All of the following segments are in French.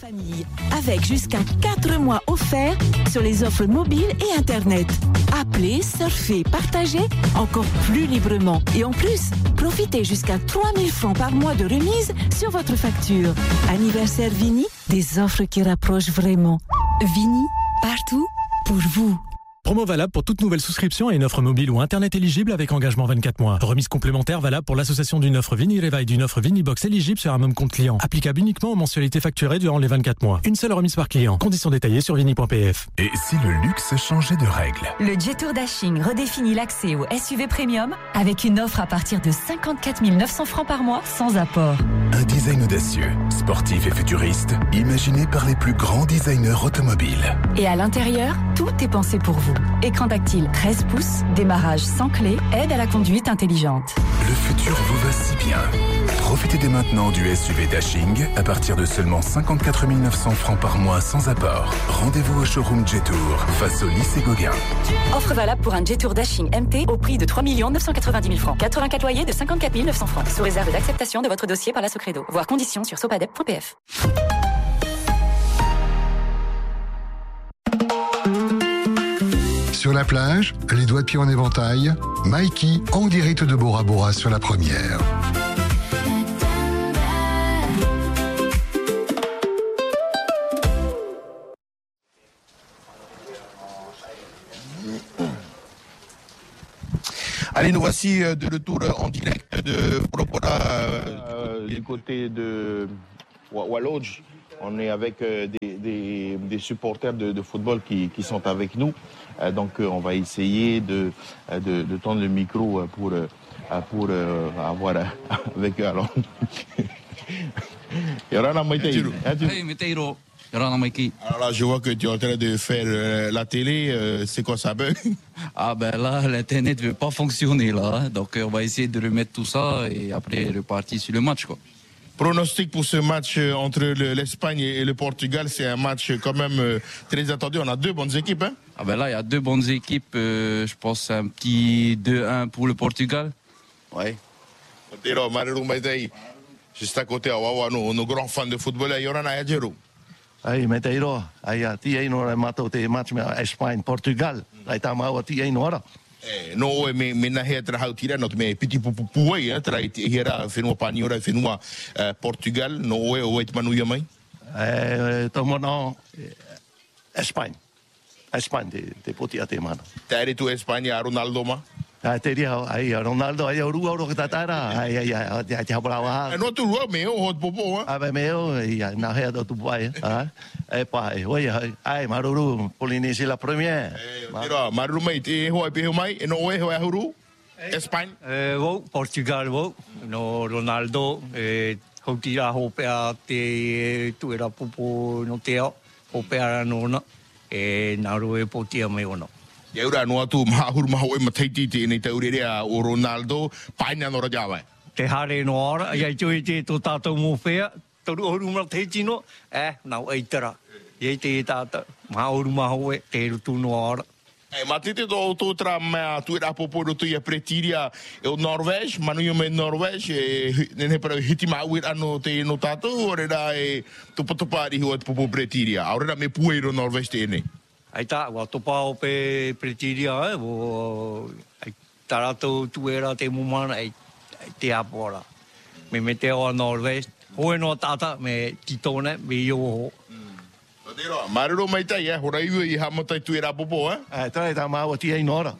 famille, avec jusqu'à 4 mois offerts sur les offres mobiles et Internet. Appelez, surfez, partagez encore plus librement. Et en plus, profitez jusqu'à 3 000 francs par mois de remise sur votre facture. Anniversaire Vini, des offres qui rapprochent vraiment. Vini, partout pour vous. Promo valable pour toute nouvelle souscription à une offre mobile ou Internet éligible avec engagement 24 mois. Remise complémentaire valable pour l'association d'une offre Vini Reva et d'une offre Vini Box éligible sur un même compte client. Applicable uniquement aux mensualités facturées durant les 24 mois. Une seule remise par client. Conditions détaillées sur vini.pf. Et si le luxe changeait de règle? Le Jetour Dashing redéfinit l'accès au SUV Premium avec une offre à partir de 54 900 francs par mois sans apport. Un design audacieux, sportif et futuriste, imaginé par les plus grands designers automobiles. Et à l'intérieur, tout est pensé pour vous. Écran tactile 13 pouces, démarrage sans clé, aide à la conduite intelligente. Le futur vous va si bien. Profitez dès maintenant du SUV Dashing à partir de seulement 54 900 francs par mois sans apport. Rendez-vous au showroom Jetour, face au lycée Gauguin. Offre valable pour un Jetour Dashing MT au prix de 3 990 000 francs. 84 loyers de 54 900 francs. Sous réserve d'acceptation de votre dossier par la Socredo. Voir conditions sur sopadep.pf. Sur la plage, les doigts de pied en éventail, Mikey en direct de Bora Bora sur la première. Allez, nous voici de retour en direct de Bora Bora, du côté de Wallodge. On est avec des supporters de football qui sont avec nous. Donc on va essayer de tendre le micro pour avoir avec eux. Alors, Yorana Maïtaïro. Hey, Maïtaïro. Yorana Maïki. Alors là, je vois que tu es en train de faire la télé. C'est quoi ça bug? Ah ben là, l'internet ne veut pas fonctionner là. Hein. Donc on va essayer de remettre tout ça et après repartir sur le match quoi. Pronostic pour ce match entre l'Espagne et le Portugal, c'est un match quand même très attendu. On a deux bonnes équipes. Hein? Ah ben là, il y a deux bonnes équipes. Je pense un petit 2-1 pour le Portugal. Oui. Juste à côté, nos grands fans de football, il y aura un Jero. Ai Meteiro, ai a ti ai no matou te match me Espagne Portugal. Ai ta mau ti ai no ora. No me na he tra hautira no me piti pupu ai tra hera fenua paniora fenua Portugal no o et manu ia mai. Tomo no Espagne. Espagne te poti ate mana. Tare tu España Ronaldo ma. Te dia ai Ronaldo ai ru ro que tatara ai te brava. No tu ro me o hot popo ha. Ave meu ia na he do tu pai ha. Pai oi ai maruru Polinésie la première. Tira maru mai te ho pe mai no o ho huru. Espagne. Wo Portugal wo no Ronaldo ho tira ho pe te tu era popo no te ho pe no na na ro e potia me ono. Eura no atu mahur maho e mataiti te nei taurerea o Ronaldo paina no rajawa. Te hare no ora ai tui te to tato mo fea to ru ma te tino na ai tara. Ye te tata mahur maho e te tu no ora. Matite do tra ma tu era popo do tu ia pretiria e o Norvège manu yo me Norvège ne para hitima wir ano te no tato ora e tu potopari ho popo pretiria ora me puero Norvège te ne. Ai ta wa to pa o pe pretiria o ai tarato tu era te mumana ai te apora me te o Norvège ho no tata me titone me yo Dero maruru mai tai hora i ha motai tu era popo tai ta ma o ti ai nora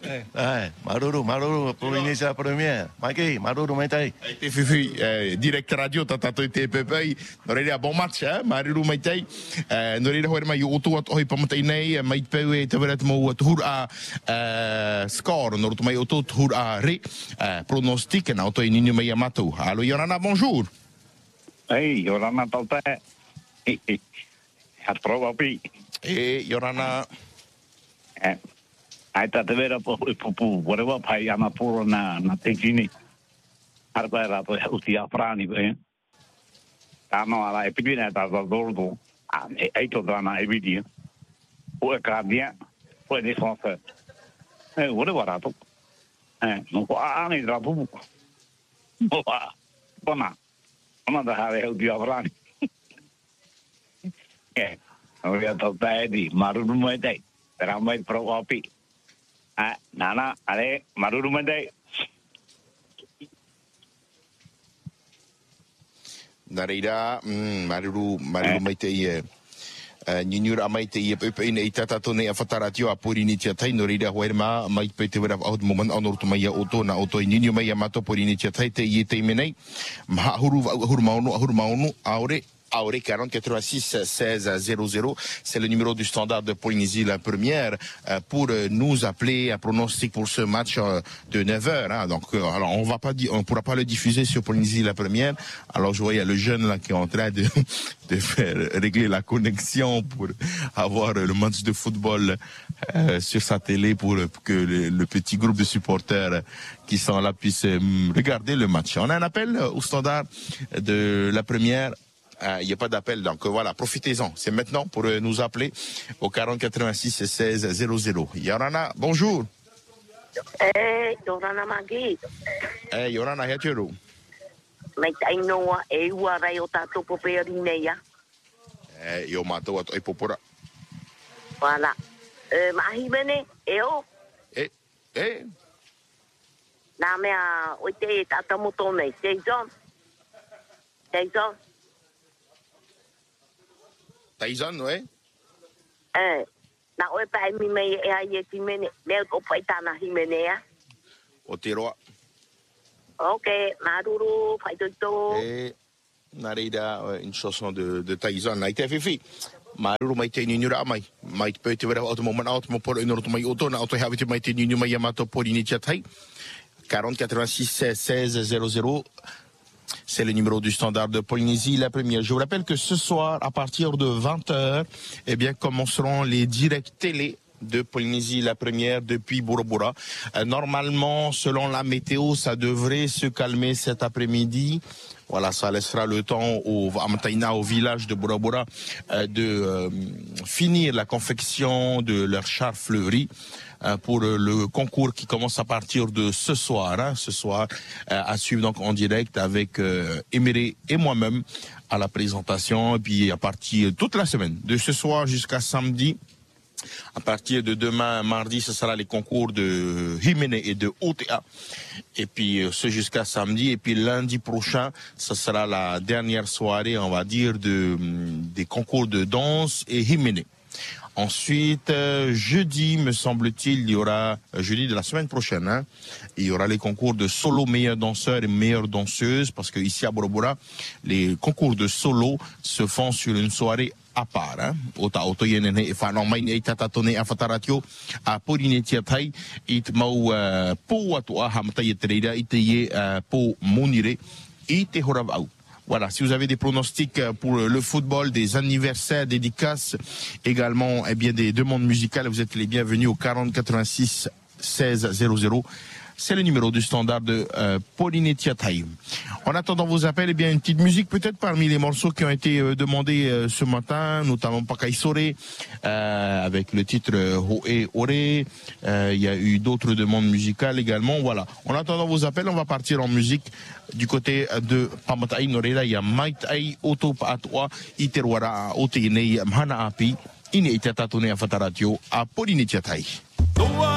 maruru Polinésie la première Mikey maruru mai tai te fifi direct radio tata to te pepe no re bon match maruru mai tai no re hore mai o tu oi pa motai nei mai pe te vera mo tur a score no tu mai o tu tur a re pronostic na to ini mai amatu allo Yorana bonjour hey Yorana tata a prova pi Yorana ai ta te vera po whatever pai ana puro na te kini arpa era to uti a prani be no ala e pidina ta dordo ai to dana e vidia o ka dia o defensa whatever ato no ko ani dra pu bona da hare uti a prani Oi atau tadi maruru mai dai. Ramai pro api. Nana ale maruru mai dai. Narida maruru mai te Ninyura mai te ia pepe ina itata tone a whataratio a porini tia tai no reira hoerma mai pe te wera au moment anor tu mai auto na auto ninyu mai amato porini tia tai te i te menei ma huru maunu Aure 40 86 16 00, c'est le numéro du standard de Polynésie la première pour nous appeler à pronostic pour ce match de 9h. Hein. Donc, alors on pourra pas le diffuser sur Polynésie la première. Alors je vois il y a le jeune là qui est en train de faire régler la connexion pour avoir le match de football sur sa télé pour que le petit groupe de supporters qui sont là puissent regarder le match. On a un appel au standard de la première. Il n'y a pas d'appel, donc voilà, profitez-en. C'est maintenant pour nous appeler au 40 86 16 00. Yorana, bonjour. Yorana Magi. Yorana, Hetero. Mais Tainoa, Ewa, Rayotato, Poperineya. Yomato, Epopora. Voilà. Mahimene, Eo. Namea, Oite, Tatamotone, Jason. Tyson, ouais. Na oe pa mi me e ai e timene, me o pai tana himene ya. O te roa. Okay, maruru, fai toto. Narida, une chanson de Tyson, na ite fifi. Maruru mai te ninyura mai. Mai te te vera auto moment auto mo por ino mai auto na auto havite mai te ninyu mai yamato porini chatai. 40 86 16 00. C'est le numéro du standard de Polynésie, la première. Je vous rappelle que ce soir, à partir de 20h, eh bien, commenceront les directs télé de Polynésie, la première, depuis Bora. Normalement, selon la météo, ça devrait se calmer cet après-midi. Voilà, ça laissera le temps à Mataina, au village de Bora, de finir la confection de leur char fleuri pour le concours qui commence à partir de ce soir. Hein, ce soir, à suivre donc en direct avec Éméré et moi-même à la présentation. Et puis à partir toute la semaine, de ce soir jusqu'à samedi. À partir de demain, mardi, ce sera les concours de Himene et de OTA. Et puis, ce jusqu'à samedi. Et puis, lundi prochain, ce sera la dernière soirée, on va dire, des concours de danse et Himene. Ensuite, jeudi, me semble-t-il, il y aura, jeudi de la semaine prochaine, hein, il y aura les concours de solo meilleurs danseurs et meilleures danseuses, parce que ici à Bora, les concours de solo se font sur une soirée à part. Hein. Ota yene e whanau mai nei tatatone a whataratio a porine tia tai i te mau pō atua hamatai e te reira i te ie pō monire i te horavau. Voilà, si vous avez des pronostics pour le football, des anniversaires, dédicaces, également eh bien, des demandes musicales, vous êtes les bienvenus au 40 86 16 00. C'est le numéro du standard de Polynésia Time. En attendant vos appels, eh bien, une petite musique peut-être parmi les morceaux qui ont été demandés ce matin, notamment Pakai Sore, avec le titre Ho'e Ore. Il y a eu d'autres demandes musicales également. Voilà. En attendant vos appels, on va partir en musique du côté de Pamatai Norera. Il y a Maitai Oto Pa'atoa, Iterwara, Ote Nei, Mhana Api, Ine Itatatone a Whataratio, a Polynésia Time.